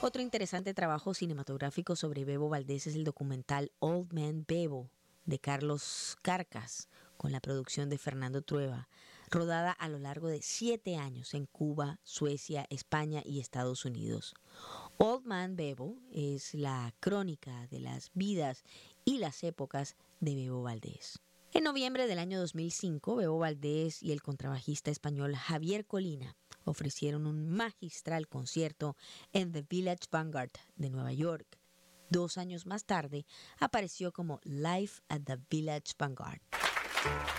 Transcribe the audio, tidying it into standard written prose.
Otro interesante trabajo cinematográfico sobre Bebo Valdés es el documental Old Man Bebo, de Carlos Carcas, con la producción de Fernando Trueba, rodada a lo largo de 7 años en Cuba, Suecia, España y Estados Unidos. Old Man Bebo es la crónica de las vidas y las épocas de Bebo Valdés. En noviembre del año 2005, Bebo Valdés y el contrabajista español Javier Colina ofrecieron un magistral concierto en The Village Vanguard de Nueva York. 2 años más tarde, apareció como Live at the Village Vanguard.